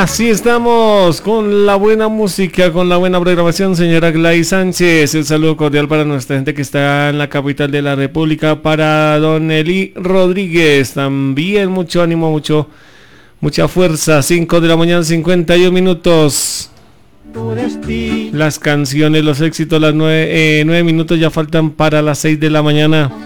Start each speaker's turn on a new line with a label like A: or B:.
A: Así estamos con la buena música, con la buena programación, señora Gladys Sánchez. Un saludo cordial para nuestra gente que está en la capital de la República, para don Eli Rodríguez. También mucho ánimo, mucha fuerza. 5 de la mañana, 51 minutos. Las canciones, los éxitos, las 9 minutos ya faltan para las 6 de la mañana.